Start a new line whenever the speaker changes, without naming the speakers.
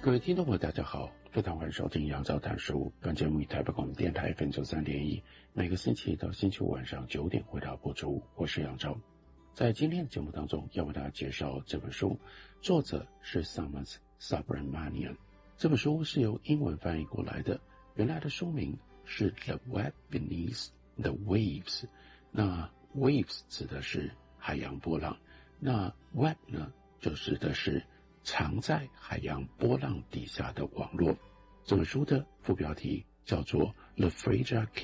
各位听众朋友大家好，非常欢迎收听杨照谈书。本节目以台北广播电台 FM93.1，每个星期一到星期五晚上9点回到播出。我是杨照。在今天的节目当中，要为大家介绍这本书，作者是 Samas Subramanian。这本书是由英文翻译过来的，原来的书名是 The Web Beneath the Waves。那 Waves 指的是海洋波浪，那 Web 呢就指的是藏在海洋波浪底下的网络。这本书的副标题叫做 The Fragile